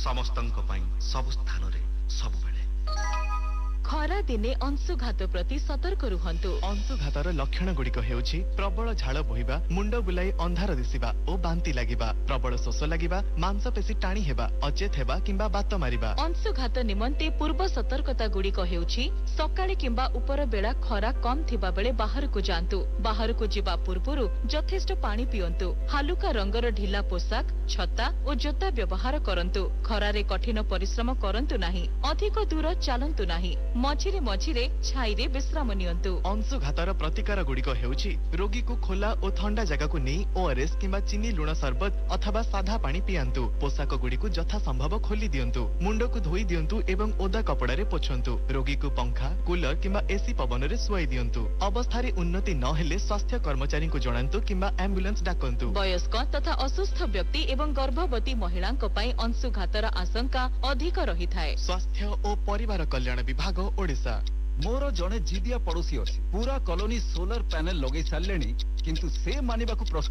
समस्तंक पई सब स्थान रे सब बेले। खरा दिने अंशुघात प्रति सतर्क रुहंतु। अंशुघातर लक्षण गुड़िक हेउछि प्रबल झाड़ बोहिबा, मुंड बुलाई अंधार दिसिबा ओ बांती लागिबा, प्रबल शोष लागिबा, मांसपेशी टाणी हेबा, अचेत हेबा किंबा बात मारिबा। अंशुघात निमंते पूर्व सतर्कता गुड़िक हेउछि सकाळे किंबा उपर बेला खरा कम थिबा बेले बाहर को जांतु। बाहर को जिबा पूर्वरु यथेष्ट पानी पियंतु। हालुका रंगर ढिला पोशाक, छता और जोता व्यवहार करंतु। खरारे कठिन परिश्रम करंतु नाही। अधिक दूर चलंतु नाही। मझिरे मझिरे छाईरे विश्राम नियंतु। अंशुघातर प्रतिकार गुड़िक हेउछि रोगी को खोला और ठंडा जगह को नहीं ओआरएस किंबा चीनी लुण सरबत अथवा साधा पानी पियंतु। पोशाक गुड़िक यथा संभव खोली दियंतु। मुंड को धोई दियंतु एवं ओदा कपड़ा रे पोछंतु। रोगी को पंखा, कूलर किंबा एसी पवन रे सुआई दियंतु। अवस्था रे उन्नति न हेले स्वास्थ्य कर्मचारी को जणांतु किंबा एम्बुलेंस डाकंतु। वयस्क तथा असुस्थ व्यक्ति एवं गर्भवती महिलांक पई अंशुघातर आशंका अधिक रहिथाय। स्वास्थ्य और परिवार कल्याण विभाग ओडिशा। मोर जड़े जिदिया पड़ोसी अच्छी पूरा कॉलोनी सोलर पैनल लगे सारे किंतु से मानिबा को प्रश्न